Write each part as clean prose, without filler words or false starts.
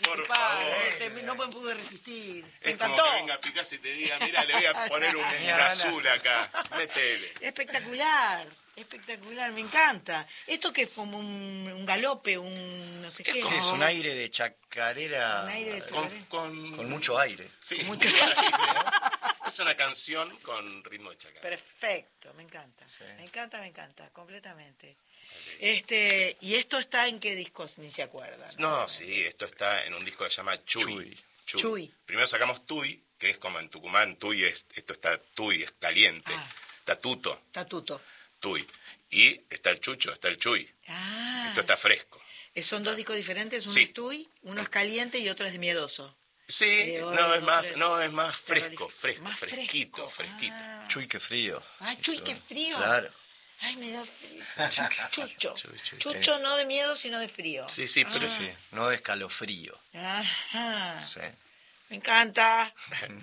participar. Por favor. No me pude resistir. Me Es encantó. como que venga Picasso y te diga, mira, le voy a poner un azul acá. Métele. Espectacular, me encanta. Esto que es como un galope, un no sé qué. Sí, es un aire de chacarera. Un aire de chacarera. Con mucho aire. Sí, Mucho aire, ¿no? Es una canción con ritmo de chacarera. Perfecto, me encanta. Sí. Me encanta, completamente. ¿Y esto está en qué discos? Ni se acuerdan. No, sí, esto está en un disco que se llama Chuy. Chuy. Primero sacamos Tuy, que es como en Tucumán, Tuy esto está Tuy, es caliente. Está Tuto, Tatuto. Tuy. Y está el Chucho, está el Chuy. Esto está fresco. ¿Son dos discos diferentes? Uno Sí. es Tuy, uno es caliente y otro es de miedoso. Sí, Otro es más fresco, Más fresquito. Chuy, qué frío. Chuy, qué frío. Claro. Ay, me da frío. Chucho. Chuy. Chucho no de miedo, sino de frío. Sí, pero Sí, no de escalofrío. Ajá. Sí. Me encanta.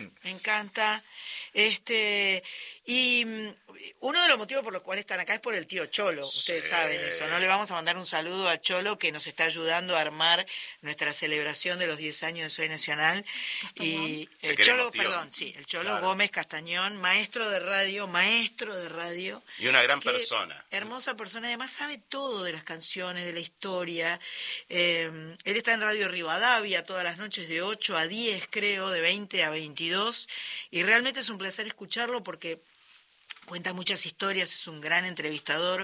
Y uno de los motivos por los cuales están acá es por el tío Cholo. Ustedes saben eso, ¿no? Le vamos a mandar un saludo al Cholo que nos está ayudando a armar nuestra celebración de los 10 años de Soy Nacional. Y el Cholo, el Cholo Claro. Gómez Castañón, maestro de radio. Y una gran Qué persona. Hermosa persona, además sabe todo de las canciones, de la historia. Él está en Radio Rivadavia todas las noches de 8 a 10, creo, de 20 a 22. Y realmente es un placer escucharlo porque cuenta muchas historias, es un gran entrevistador.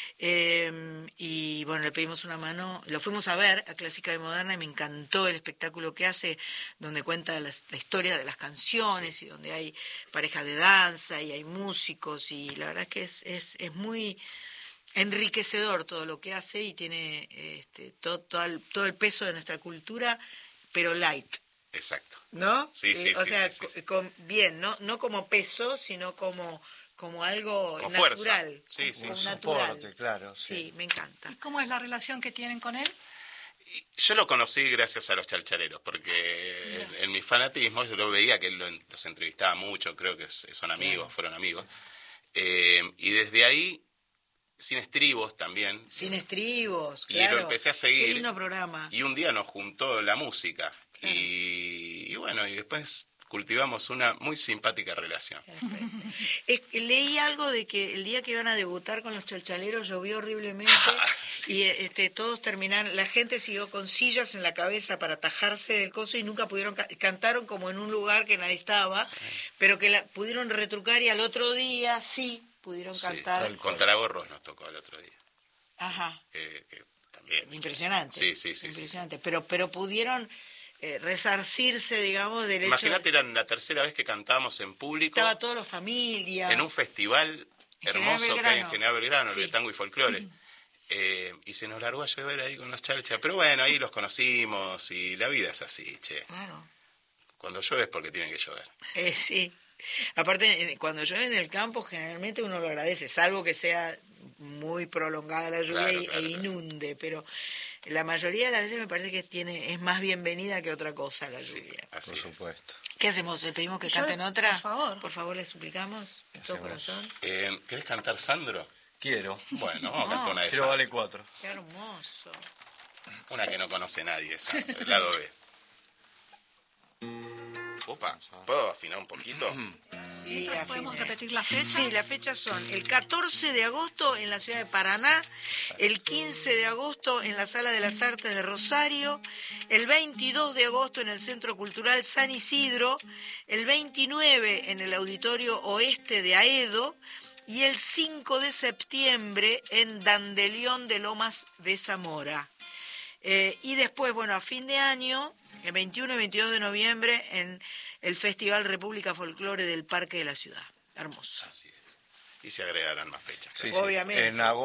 Y bueno, le pedimos una mano. Lo fuimos a ver a Clásica y Moderna y me encantó el espectáculo que hace, donde cuenta la historia de las canciones y donde hay parejas de danza y hay músicos. Y la verdad es que es muy enriquecedor todo lo que hace y tiene todo el peso de nuestra cultura, pero light. Exacto. ¿No? Sí. O sea, sí. bien, no como peso, sino como algo Con natural. fuerza. Sí, como sí. natural. Soporte, claro. Sí, me encanta. ¿Y cómo es la relación que tienen con él? Yo lo conocí gracias a los chalchareros, porque en mi fanatismo yo lo veía que él los entrevistaba mucho, creo que son amigos, fueron amigos. Y desde ahí, Sin Estribos también. Sin Estribos, Y claro. lo empecé a seguir. Qué lindo programa. Y un día nos juntó la música. Claro. Y bueno, y después cultivamos una muy simpática relación. Leí algo de que el día que iban a debutar con los chalchaleros llovió horriblemente Sí. y todos terminaron, la gente siguió con sillas en la cabeza para atajarse del coso y nunca pudieron, cantaron como en un lugar que nadie estaba, pero que pudieron retrucar y al otro día sí pudieron cantar. Con Taragorros nos tocó el otro día. Ajá. Que también. Impresionante. Sí. Impresionante. Pero pudieron resarcirse, digamos, del hecho. Imagínate, era la tercera vez que cantábamos en público. Estaba toda la familia. En un festival hermoso que hay en General Belgrano, Sí. el de tango y folclore. Y se nos largó a llover ahí con los chalchas. Pero bueno, ahí los conocimos y la vida es así, che. Claro. Cuando llueve es porque tiene que llover. Sí. Aparte, cuando llueve en el campo, generalmente uno lo agradece, salvo que sea muy prolongada la lluvia Claro. inunde, pero la mayoría de las veces me parece que es más bienvenida que otra cosa la lluvia. Así Por es. supuesto. ¿Qué hacemos? ¿Le pedimos que Yo, canten otra? por favor. Por favor, le suplicamos, de todo corazón. ¿Querés cantar, Sandro? Quiero. Bueno, vamos a cantar una de Pero esas. vale 4. Qué hermoso. Una que no conoce nadie, Sandro, el lado B. Opa, ¿puedo afinar un poquito? Sí, ¿Podemos afiné. repetir la fecha? Sí, las fechas son el 14 de agosto en la ciudad de Paraná, el 15 de agosto en la Sala de las Artes de Rosario, el 22 de agosto en el Centro Cultural San Isidro, el 29 en el Auditorio Oeste de Aedo y el 5 de septiembre en Dandelión de Lomas de Zamora. Y después, bueno, a fin de año, el 21 y 22 de noviembre en el Festival República Folclore del Parque de la Ciudad. Hermoso. Así es. Y se agregarán más fechas. Sí, Obviamente. En agosto.